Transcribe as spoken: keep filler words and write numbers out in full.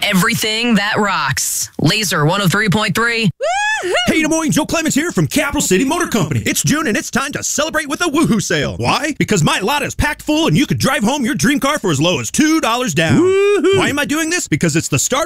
everything that rocks. Laser one oh three point three. Hey, Des Moines, Joe Clemens here from Capital City Motor Company. It's June and it's time to celebrate with a woohoo sale. Why? Because my lot is packed full and you could drive home your dream car for as low as two dollars down. Woo-hoo. Why am I doing this? Because it's the start